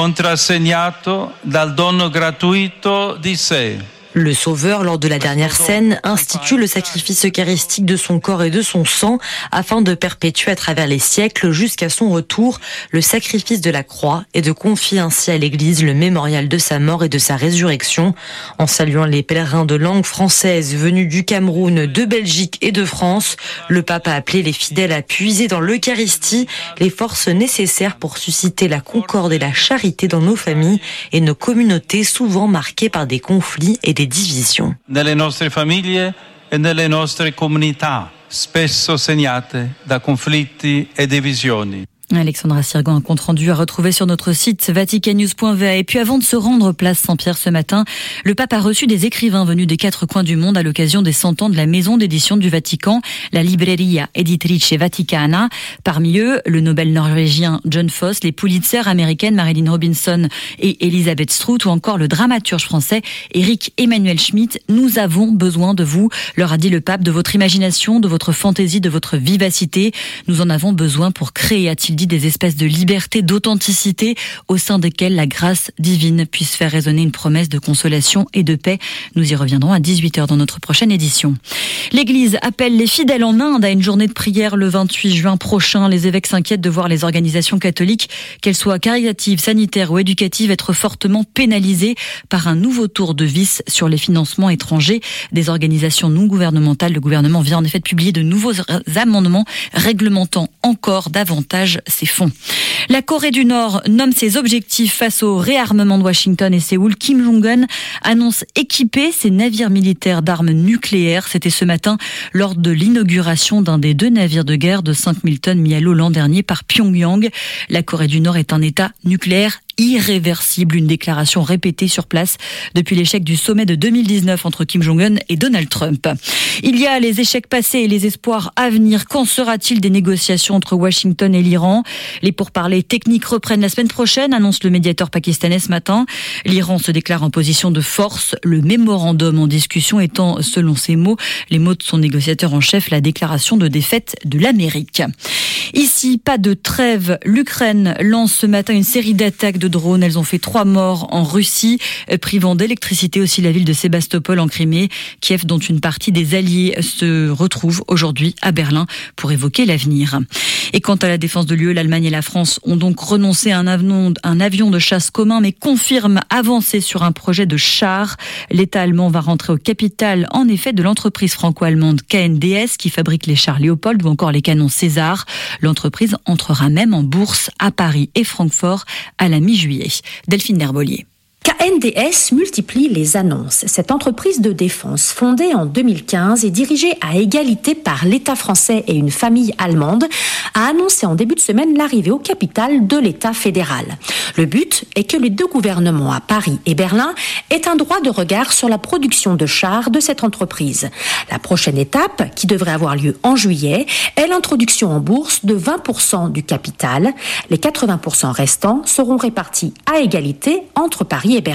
Dal dono gratuito di sé. Le Sauveur, lors de la dernière scène, institue le sacrifice eucharistique de son corps et de son sang afin de perpétuer à travers les siècles jusqu'à son retour le sacrifice de la croix et de confier ainsi à l'Église le mémorial de sa mort et de sa résurrection. En saluant les pèlerins de langue française venus du Cameroun, de Belgique et de France, le pape a appelé les fidèles à puiser dans l'Eucharistie les forces nécessaires pour susciter la concorde et la charité dans nos familles et nos communautés souvent marquées par des conflits et des divisions. Nelle nostre famiglie e nelle nostre comunità, spesso segnate da conflitti e divisioni. Alexandra Sirgan, un compte rendu à retrouver sur notre site vatican news point v a. Et puis avant de se rendre place Saint-Pierre ce matin, le pape a reçu des écrivains venus des quatre coins du monde à l'occasion des cent ans de la maison d'édition du Vatican, la Libreria Editrice Vaticana. Parmi eux, le Nobel norvégien John Foss, les Pulitzer américaines Marilyn Robinson et Elisabeth Strout ou encore le dramaturge français Éric Emmanuel Schmitt. Nous avons besoin de vous, leur a dit le pape, de votre imagination, de votre fantaisie, de votre vivacité. Nous en avons besoin pour créer, a-t-il dit, des espèces de liberté, d'authenticité au sein desquelles la grâce divine puisse faire résonner une promesse de consolation et de paix. Nous y reviendrons à dix-huit heures dans notre prochaine édition. L'Église appelle les fidèles en Inde à une journée de prière le vingt-huit juin prochain. Les évêques s'inquiètent de voir les organisations catholiques, qu'elles soient caritatives, sanitaires ou éducatives, être fortement pénalisées par un nouveau tour de vis sur les financements étrangers des organisations non gouvernementales. Le gouvernement vient en effet de publier de nouveaux amendements réglementant encore davantage ces fonds. La Corée du Nord nomme ses objectifs face au réarmement de Washington et Séoul. Kim Jong-un annonce équiper ses navires militaires d'armes nucléaires. C'était ce matin lors de l'inauguration d'un des deux navires de guerre de cinq mille tonnes mis à l'eau l'an dernier par Pyongyang. La Corée du Nord est un État nucléaire irréversible, une déclaration répétée sur place depuis l'échec du sommet de deux mille dix-neuf entre Kim Jong-un et Donald Trump. Il y a les échecs passés et les espoirs à venir. Qu'en sera-t-il des négociations entre Washington et l'Iran ? Les pourparlers techniques reprennent la semaine prochaine, annonce le médiateur pakistanais ce matin. L'Iran se déclare en position de force, le mémorandum en discussion étant, selon ses mots, les mots de son négociateur en chef, la déclaration de défaite de l'Amérique. Ici, pas de trêve. L'Ukraine lance ce matin une série d'attaques de drones. Elles ont fait trois morts en Russie, privant d'électricité aussi la ville de Sébastopol en Crimée. Kiev, dont une partie des alliés se retrouve aujourd'hui à Berlin pour évoquer l'avenir. Et quant à la défense de l'U E, l'Allemagne et la France ont donc renoncé à un avion, un avion de chasse commun, mais confirment avancer sur un projet de char. L'État allemand va rentrer au capital, en effet, de l'entreprise franco-allemande K N D S, qui fabrique les chars Léopold ou encore les canons César. L'entreprise entrera même en bourse à Paris et Francfort à la mi-juillet. Delphine Derbolier. K N D S multiplie les annonces. Cette entreprise de défense, fondée en deux mille quinze et dirigée à égalité par l'État français et une famille allemande, a annoncé en début de semaine l'arrivée au capital de l'État fédéral. Le but est que les deux gouvernements à Paris et Berlin aient un droit de regard sur la production de chars de cette entreprise. La prochaine étape, qui devrait avoir lieu en juillet, est l'introduction en bourse de vingt pour cent du capital. Les quatre-vingts pour cent restants seront répartis à égalité entre Paris et Berlin.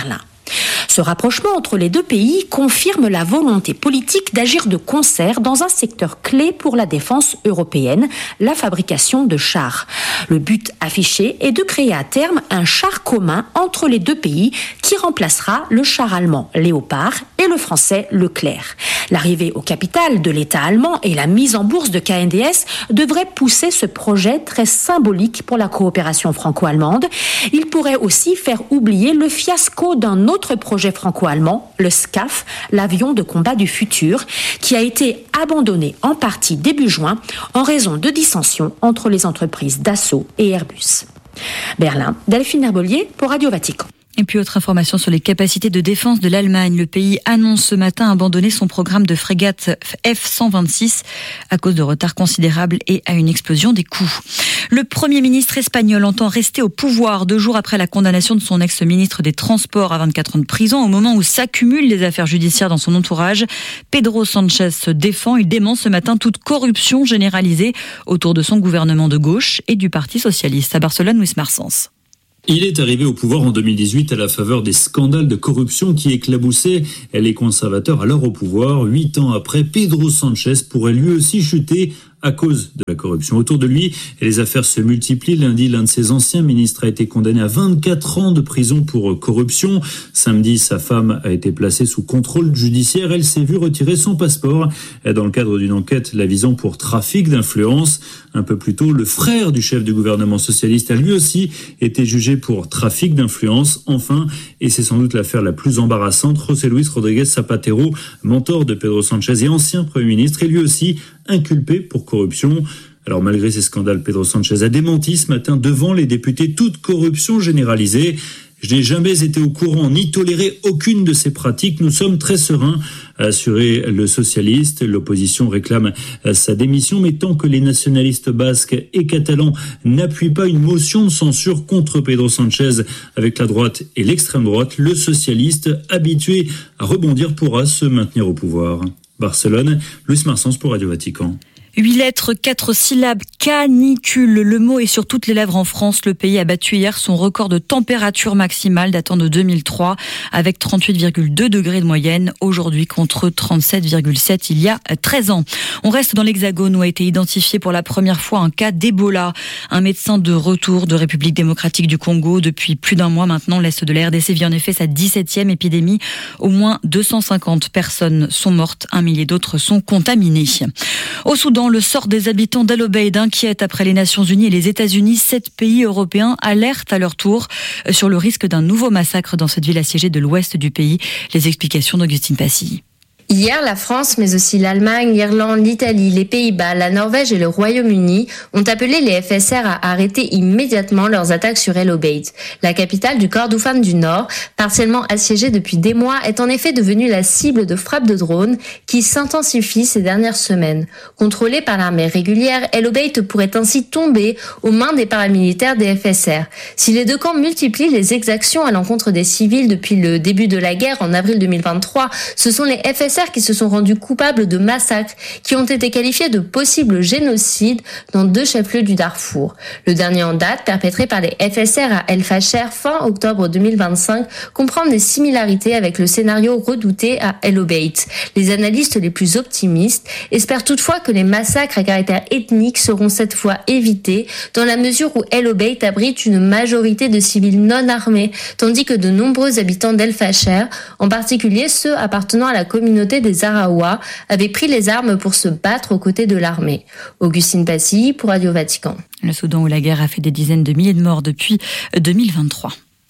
Ce rapprochement entre les deux pays confirme la volonté politique d'agir de concert dans un secteur clé pour la défense européenne, la fabrication de chars. Le but affiché est de créer à terme un char commun entre les deux pays qui remplacera le char allemand Léopard et le français Leclerc. L'arrivée au capital de l'État allemand et la mise en bourse de K N D S devraient pousser ce projet très symbolique pour la coopération franco-allemande. Il pourrait aussi faire oublier le fiasco d'un autre projet franco-allemand, le SCAF, l'avion de combat du futur, qui a été abandonné en partie début juin en raison de dissensions entre les entreprises Dassault et Airbus. Berlin, Delphine Herbelier pour Radio Vatican. Et puis autre information sur les capacités de défense de l'Allemagne. Le pays annonce ce matin abandonner son programme de frégates F cent vingt-six à cause de retards considérables et à une explosion des coûts. Le Premier ministre espagnol entend rester au pouvoir deux jours après la condamnation de son ex-ministre des Transports à vingt-quatre ans de prison au moment où s'accumulent les affaires judiciaires dans son entourage. Pedro Sánchez se défend. Il dément ce matin toute corruption généralisée autour de son gouvernement de gauche et du Parti socialiste. À Barcelone, Luis Marsens. Il est arrivé au pouvoir en deux mille dix-huit à la faveur des scandales de corruption qui éclaboussaient les conservateurs alors au pouvoir. Huit ans après, Pedro Sánchez pourrait lui aussi chuter à cause de la corruption. Autour de lui, les affaires se multiplient. Lundi, l'un de ses anciens ministres a été condamné à vingt-quatre ans de prison pour corruption. Samedi, sa femme a été placée sous contrôle judiciaire. Elle s'est vue retirer son passeport dans le cadre d'une enquête la visant pour trafic d'influence. Un peu plus tôt, le frère du chef du gouvernement socialiste a lui aussi été jugé pour trafic d'influence. Enfin, et c'est sans doute l'affaire la plus embarrassante, José Luis Rodríguez Zapatero, mentor de Pedro Sánchez et ancien Premier ministre, est lui aussi inculpé pour corruption. Alors malgré ces scandales, Pedro Sánchez a démenti ce matin devant les députés toute corruption généralisée. Je n'ai jamais été au courant ni toléré aucune de ces pratiques. Nous sommes très sereins, a assuré le socialiste. L'opposition réclame sa démission, mais tant que les nationalistes basques et catalans n'appuient pas une motion de censure contre Pedro Sánchez avec la droite et l'extrême droite, le socialiste, habitué à rebondir, pourra se maintenir au pouvoir. Barcelone, Luis Marsens pour Radio Vatican. Huit lettres, quatre syllabes, canicule. Le mot est sur toutes les lèvres en France. Le pays a battu hier son record de température maximale datant de deux mille trois avec trente-huit virgule deux degrés de moyenne aujourd'hui contre trente-sept virgule sept il y a treize ans. On reste dans l'Hexagone où a été identifié pour la première fois un cas d'Ebola. Un médecin de retour de République démocratique du Congo depuis plus d'un mois maintenant. L'Est de la R D C vit en effet sa dix-septième épidémie. Au moins deux cent cinquante personnes sont mortes. Un millier d'autres sont contaminées. Au Soudan, le sort des habitants d'El Obeid inquiète après les Nations Unies et les États-Unis. Sept pays européens alertent à leur tour sur le risque d'un nouveau massacre dans cette ville assiégée de l'ouest du pays. Les explications d'Augustine Passy. Hier, la France, mais aussi l'Allemagne, l'Irlande, l'Italie, les Pays-Bas, la Norvège et le Royaume-Uni ont appelé les F S R à arrêter immédiatement leurs attaques sur El Obeid. La capitale du Kordofan du Nord, partiellement assiégée depuis des mois, est en effet devenue la cible de frappes de drones qui s'intensifient ces dernières semaines. Contrôlée par l'armée régulière, El Obeid pourrait ainsi tomber aux mains des paramilitaires des F S R. Si les deux camps multiplient les exactions à l'encontre des civils depuis le début de la guerre en avril deux mille vingt-trois, ce sont les F S R qui se sont rendus coupables de massacres qui ont été qualifiés de possibles génocides dans deux chefs-lieux du Darfour. Le dernier en date, perpétré par les F S R à El Fasher fin octobre deux mille vingt-cinq, comprend des similarités avec le scénario redouté à El Obeid. Les analystes les plus optimistes espèrent toutefois que les massacres à caractère ethnique seront cette fois évités dans la mesure où El Obeid abrite une majorité de civils non armés, tandis que de nombreux habitants d'El Fasher, en particulier ceux appartenant à la communauté des Araouas, avaient pris les armes pour se battre aux côtés de l'armée. Augustine Passy pour Radio Vatican. Le Soudan où la guerre a fait des dizaines de milliers de morts depuis deux mille vingt-trois.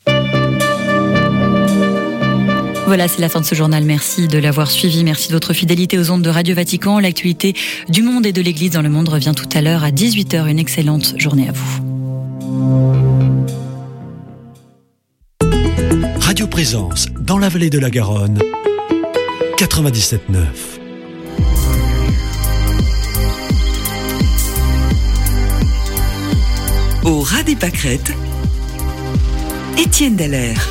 Voilà, c'est la fin de ce journal. Merci de l'avoir suivi. Merci de votre fidélité aux ondes de Radio Vatican. L'actualité du monde et de l'Église dans le monde revient tout à l'heure à dix-huit heures. Une excellente journée à vous. Radio Présence dans la vallée de la Garonne. quatre-vingt-dix-sept neuf. Au ras des pâquerettes, Étienne Dallaire.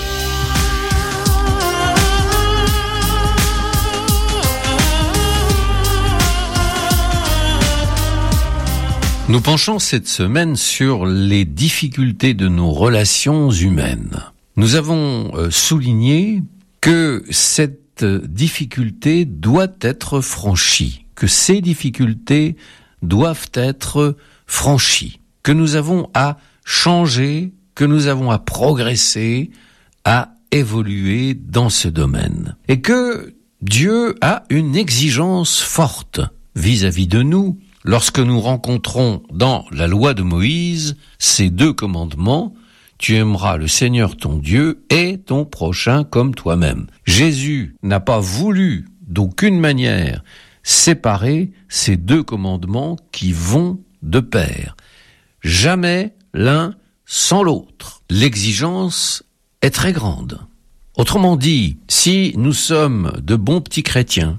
Nous penchons cette semaine sur les difficultés de nos relations humaines. Nous avons souligné que cette difficulté doit être franchie, que ces difficultés doivent être franchies, que nous avons à changer, que nous avons à progresser, à évoluer dans ce domaine. Et que Dieu a une exigence forte vis-à-vis de nous lorsque nous rencontrons dans la loi de Moïse ces deux commandements: tu aimeras le Seigneur ton Dieu et ton prochain comme toi-même. Jésus n'a pas voulu d'aucune manière séparer ces deux commandements qui vont de pair. Jamais l'un sans l'autre. L'exigence est très grande. Autrement dit, si nous sommes de bons petits chrétiens,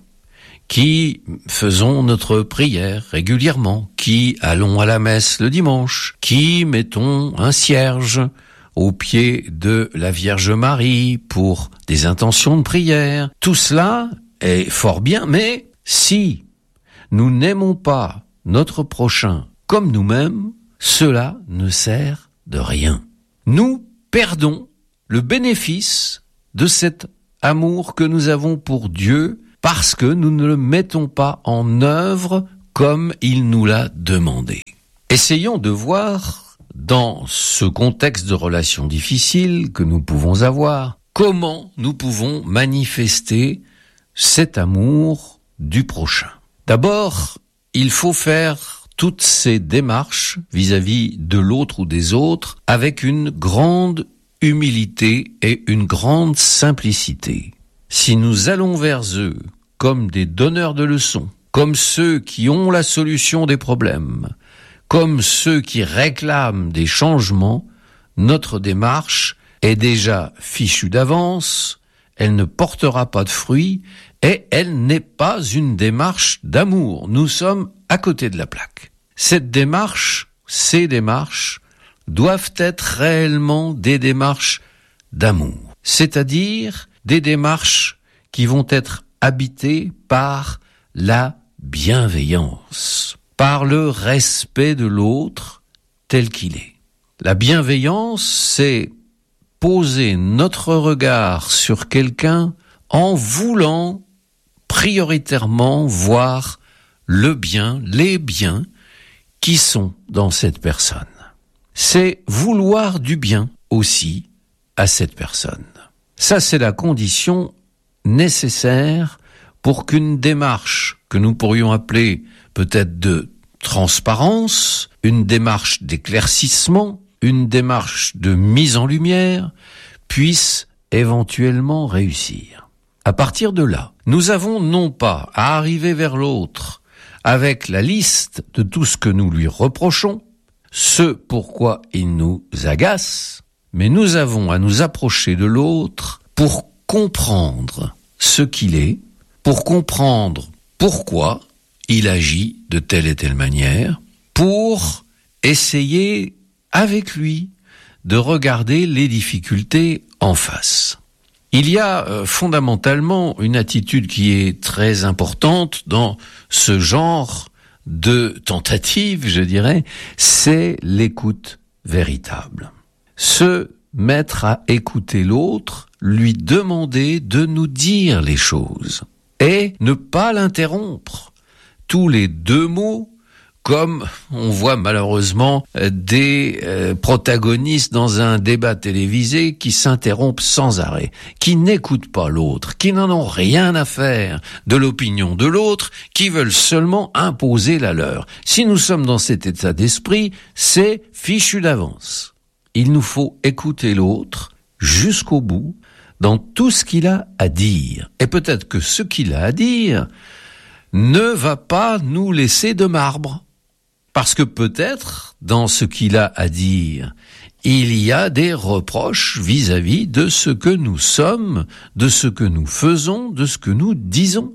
qui faisons notre prière régulièrement, qui allons à la messe le dimanche, qui mettons un cierge au pied de la Vierge Marie pour des intentions de prière, tout cela est fort bien, mais si nous n'aimons pas notre prochain comme nous-mêmes, cela ne sert de rien. Nous perdons le bénéfice de cet amour que nous avons pour Dieu parce que nous ne le mettons pas en œuvre comme il nous l'a demandé. Essayons de voir, dans ce contexte de relations difficiles que nous pouvons avoir, comment nous pouvons manifester cet amour du prochain. D'abord, il faut faire toutes ces démarches vis-à-vis de l'autre ou des autres avec une grande humilité et une grande simplicité. Si nous allons vers eux comme des donneurs de leçons, comme ceux qui ont la solution des problèmes, comme ceux qui réclament des changements, notre démarche est déjà fichue d'avance, elle ne portera pas de fruits et elle n'est pas une démarche d'amour. Nous sommes à côté de la plaque. Cette démarche, ces démarches, doivent être réellement des démarches d'amour, c'est-à-dire des démarches qui vont être habitées par la bienveillance, par le respect de l'autre tel qu'il est. La bienveillance, c'est poser notre regard sur quelqu'un en voulant prioritairement voir le bien, les biens qui sont dans cette personne. C'est vouloir du bien aussi à cette personne. Ça, c'est la condition nécessaire pour qu'une démarche que nous pourrions appeler peut-être de transparence, une démarche d'éclaircissement, une démarche de mise en lumière, puisse éventuellement réussir. À partir de là, nous avons non pas à arriver vers l'autre avec la liste de tout ce que nous lui reprochons, ce pourquoi il nous agace, mais nous avons à nous approcher de l'autre pour comprendre ce qu'il est, pour comprendre pourquoi il agit de telle et telle manière, pour essayer avec lui de regarder les difficultés en face. Il y a euh, fondamentalement une attitude qui est très importante dans ce genre de tentative, je dirais, c'est l'écoute véritable. Se mettre à écouter l'autre, lui demander de nous dire les choses et ne pas l'interrompre. Tous les deux mots, comme on voit malheureusement des euh, protagonistes dans un débat télévisé qui s'interrompent sans arrêt, qui n'écoutent pas l'autre, qui n'en ont rien à faire de l'opinion de l'autre, qui veulent seulement imposer la leur. Si nous sommes dans cet état d'esprit, c'est fichu d'avance. Il nous faut écouter l'autre jusqu'au bout dans tout ce qu'il a à dire. Et peut-être que ce qu'il a à dire ne va pas nous laisser de marbre. Parce que peut-être, dans ce qu'il a à dire, il y a des reproches vis-à-vis de ce que nous sommes, de ce que nous faisons, de ce que nous disons.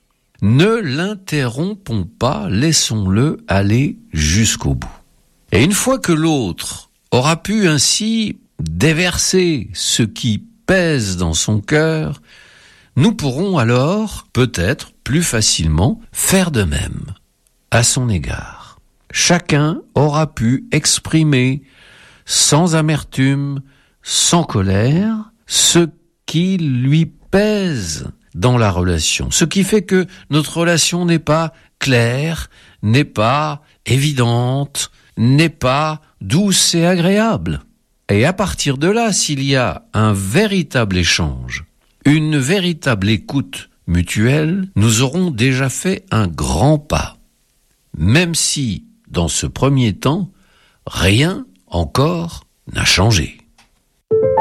Ne l'interrompons pas, laissons-le aller jusqu'au bout. Et une fois que l'autre aura pu ainsi déverser ce qui pèse dans son cœur, nous pourrons alors, peut-être plus facilement, faire de même à son égard. Chacun aura pu exprimer sans amertume, sans colère, ce qui lui pèse dans la relation. Ce qui fait que notre relation n'est pas claire, n'est pas évidente, n'est pas douce et agréable. Et à partir de là, s'il y a un véritable échange, une véritable écoute mutuelle, nous aurons déjà fait un grand pas. Même si, dans ce premier temps, rien encore n'a changé.